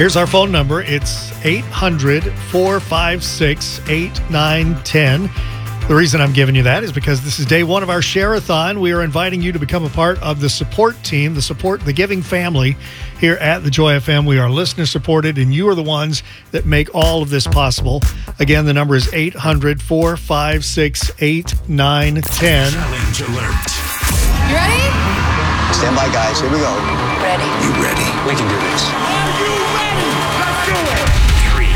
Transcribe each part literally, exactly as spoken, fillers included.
Here's our phone number. It's eight hundred, four five six, eight nine one zero. The reason I'm giving you that is because this is day one of our Share-a-thon. We are inviting you to become a part of the support team, the support, the giving family here at the Joy F M. We are listener supported, and you are the ones that make all of this possible. Again, the number is eight hundred, four five six, eight nine one zero. Challenge alert. You ready? Stand by, guys. Here we go. Ready. You ready? We can do this. Are you ready? Let's do it. Three,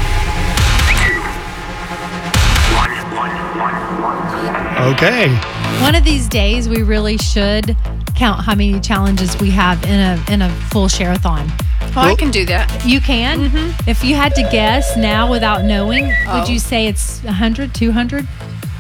two, one, one, one, one. Okay. One of these days, we really should count how many challenges we have in a in a full Share-a-thon. Oh, I can do that. You can? Mm-hmm. If you had to guess now without knowing, Oh. would you say it's one hundred, two hundred?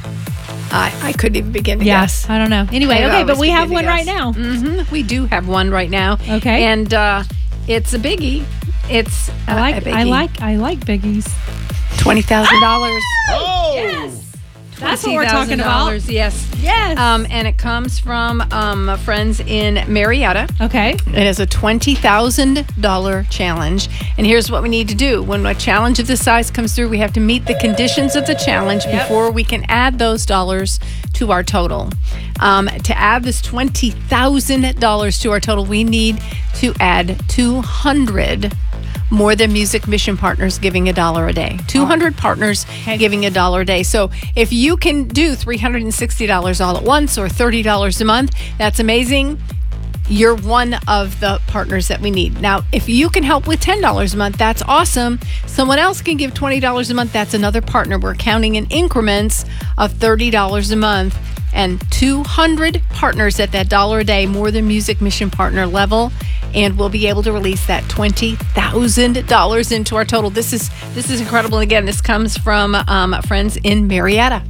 I, I couldn't even begin to Yes, guess. I don't know. Anyway, I okay, but always we have begin one to right guess. now. Mm-hmm. We do have one right now. Okay. And uh, it's a biggie. It's uh, I like a biggie. I like I like biggies. twenty thousand dollars. Oh! Yes. That's what we're talking about. Yes. Yes. Um, and it comes from um, friends in Marietta. Okay. It is a twenty thousand dollars challenge. And here's what we need to do. When a challenge of this size comes through, we have to meet the conditions of the challenge Yep. before we can add those dollars to our total. Um, to add this twenty thousand dollars to our total, we need to add two hundred More Than Music Mission partners giving a dollar a day. two hundred partners Okay. giving a dollar a day. So if you can do three hundred sixty dollars all at once or thirty dollars a month, that's amazing. You're one of the partners that we need. Now, if you can help with ten dollars a month, that's awesome. Someone else can give twenty dollars a month. That's another partner. We're counting in increments of thirty dollars a month. And two hundred partners at that dollar a day, More Than Music Mission partner level. And we'll be able to release that twenty thousand dollars into our total. This is this is incredible. And again, this comes from um, friends in Marietta.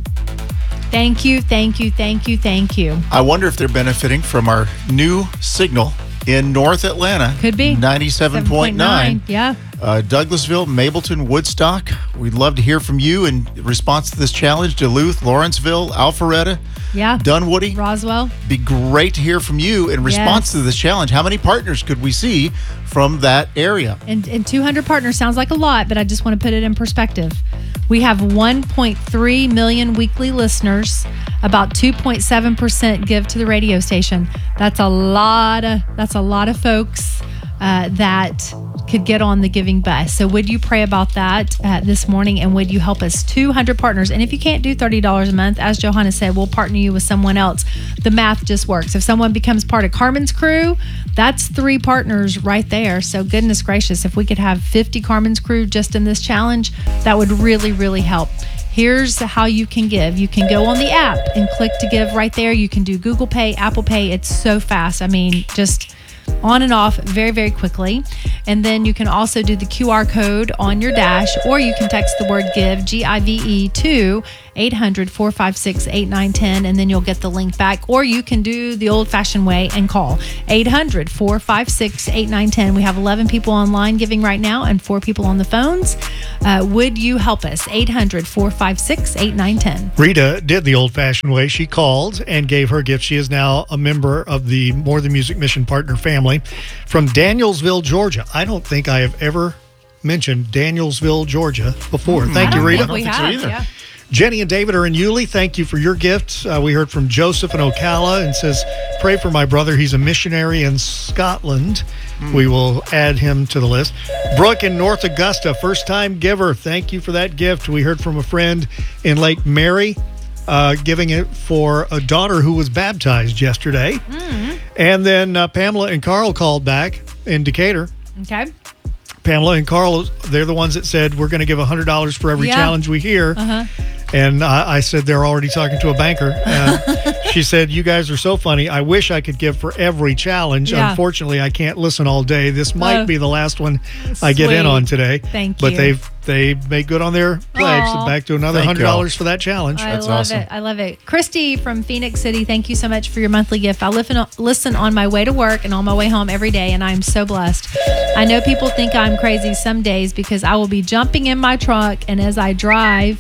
Thank you, thank you, thank you, thank you. I wonder if they're benefiting from our new signal in North Atlanta. Could be. ninety-seven point nine. Yeah. Uh, Douglasville, Mableton, Woodstock. We'd love to hear from you in response to this challenge. Duluth, Lawrenceville, Alpharetta, Yeah. Dunwoody. Roswell. Be great to hear from you in response Yes. to this challenge. How many partners could we see from that area? And, and two hundred partners sounds like a lot, but I just want to put it in perspective. We have one point three million weekly listeners. About two point seven percent give to the radio station. That's a lot of that's a lot of folks uh, that could get on the giving bus. So would you pray about that uh, this morning, and would you help us? two hundred partners. And if you can't do thirty dollars a month, as Johanna said, we'll partner you with someone else. The math just works. If someone becomes part of Carmen's crew, that's three partners right there. So goodness gracious, if we could have fifty Carmen's crew just in this challenge, that would really, really help. Here's how you can give. You can go on the app and click to give right there. You can do Google Pay, Apple Pay. It's so fast. I mean, just on and off very, very quickly. And then you can also do the Q R code on your dash, or you can text the word give, G I V E, to eight hundred, four five six, eight nine one zero, and then you'll get the link back. Or you can do the old-fashioned way and call eight hundred, four five six, eight nine one zero. We have eleven people online giving right now and four people on the phones. Uh, would you help us? eight hundred, four five six, eight nine one zero. Rita did the old-fashioned way. She called and gave her gift. She is now a member of the More Than Music Mission partner family from Danielsville, Georgia. I don't think I have ever mentioned Danielsville, Georgia before. Thank you, Rita. I don't think we have. either. Yeah. Jenny and David are in Yulee. Thank you for your gifts. Uh, we heard from Joseph in Ocala and says, pray for my brother. He's a missionary in Scotland. Mm. We will add him to the list. Brooke in North Augusta, first-time giver. Thank you for that gift. We heard from a friend in Lake Mary, uh, giving it for a daughter who was baptized yesterday. Mm-hmm. And then uh, Pamela and Carl called back in Decatur. Okay. Pamela and Carl, they're the ones that said, we're going to give one hundred dollars for every Yeah. challenge we hear. Uh-huh. And I, I said, they're already talking to a banker. Uh, she said, you guys are so funny. I wish I could give for every challenge. Yeah. Unfortunately, I can't listen all day. This might Oh. be the last one I get in Sweet. on today. Thank but you. But they've they made good on their pledge. Aw. So back to another Thank one hundred dollars for that challenge. I That's love awesome. it. I love it. Christy from Phoenix City, thank you so much for your monthly gift. I listen, listen on my way to work and on my way home every day, and I'm so blessed. I know people think I'm crazy some days because I will be jumping in my truck, and as I drive,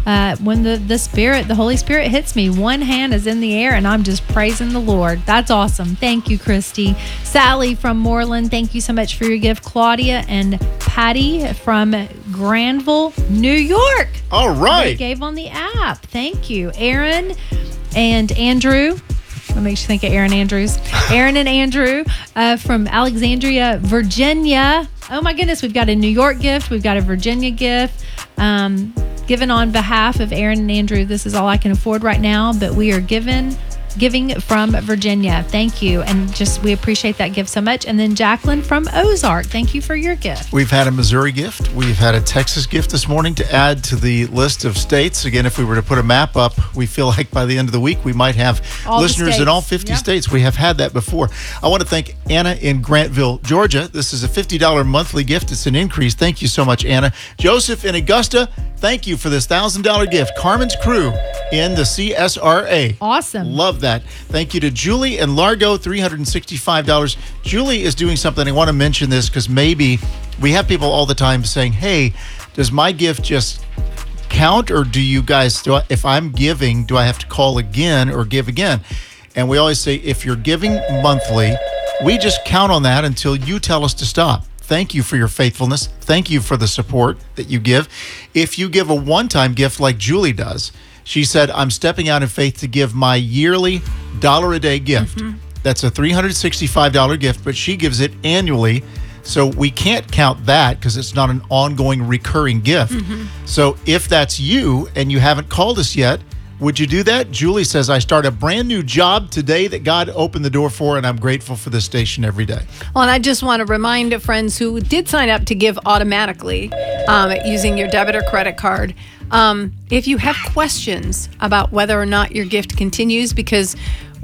Uh, when the, the Spirit, the Holy Spirit hits me, one hand is in the air and I'm just praising the Lord. That's awesome. Thank you, Christy. Sally from Moreland, thank you so much for your gift. Claudia and Patty from Granville, New York. All They right. gave on the app. Thank you. Aaron and Andrew. What makes you think of Aaron Andrews? Aaron and Andrew uh, from Alexandria, Virginia. Oh my goodness, we've got a New York gift. We've got a Virginia gift. Um, given on behalf of Aaron and Andrew. This is all I can afford right now, but we are given giving from Virginia. Thank you. And just we appreciate that gift so much. And then Jacqueline from Ozark. Thank you for your gift. We've had a Missouri gift. We've had a Texas gift this morning to add to the list of states. Again, if we were to put a map up, we feel like by the end of the week, we might have All the listeners in states. all fifty Yep. states. We have had that before. I want to thank Anna in Grantville, Georgia. This is a fifty dollars monthly gift. It's an increase. Thank you so much, Anna. Joseph in Augusta, thank you for this one thousand dollars gift. Carmen's Crew in the C S R A. Awesome. Love that. Thank you to Julie and Largo, three hundred sixty-five dollars. Julie is doing something. I want to mention this because maybe we have people all the time saying, hey, does my gift just count, or do you guys, do I, if I'm giving, do I have to call again or give again? And we always say, if you're giving monthly, we just count on that until you tell us to stop. Thank you for your faithfulness. Thank you for the support that you give. If you give a one-time gift like Julie does, she said, I'm stepping out in faith to give my yearly dollar a day gift. Mm-hmm. That's a three hundred sixty-five dollars gift, but she gives it annually. So we can't count that because it's not an ongoing recurring gift. Mm-hmm. So if that's you and you haven't called us yet, would you do that? Julie says, I start a brand new job today that God opened the door for, and I'm grateful for this station every day. Well, and I just want to remind friends who did sign up to give automatically um, using your debit or credit card, um, if you have questions about whether or not your gift continues, because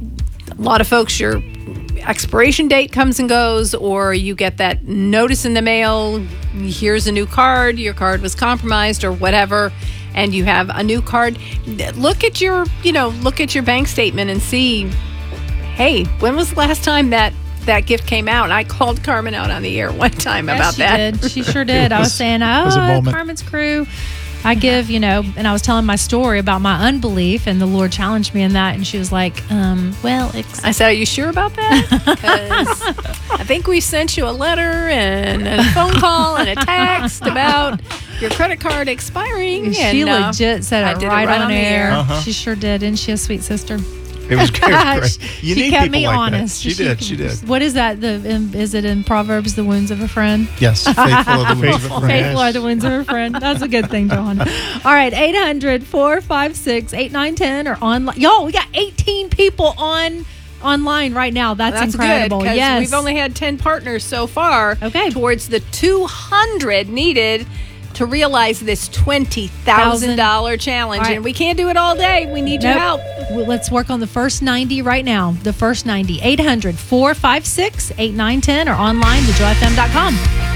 a lot of folks, your expiration date comes and goes, or you get that notice in the mail, here's a new card, your card was compromised or whatever, and you have a new card. Look at your, you know, look at your bank statement and see, hey, when was the last time that that gift came out? I called Carmen out on the air one time Yes, about she that. did. She sure did. I was was- saying, was a oh, moment. Carmen's Crew. I give, you know, and I was telling my story about my unbelief, and the Lord challenged me in that, and she was like, um, well, it's, I said, are you sure about that? Because I think we sent you a letter and a phone call and a text about your credit card expiring. she and, uh, legit said I it did right, on, the air. Uh-huh. She sure did. Isn't she a sweet sister? It was great. great. You she need kept people me like honest. that. She, did. She did. What is that? The um, is it in Proverbs, the wounds of a friend? Yes. Faithful are the wounds of a friend. Faithful are the wounds of a friend. That's a good thing, John. All right, eight hundred, four five six, eight nine one zero or online. Y'all, we got eighteen people on online right now. That's, That's incredible. good, 'cause yes. we've only had ten partners so far. Okay. Towards the two hundred needed to realize this twenty thousand dollars challenge. All right. And we can't do it all day. We need your Nope. help. Well, let's work on the first ninety right now. The first ninety. eight hundred, four five six, eight nine one zero or online to joy f m dot com.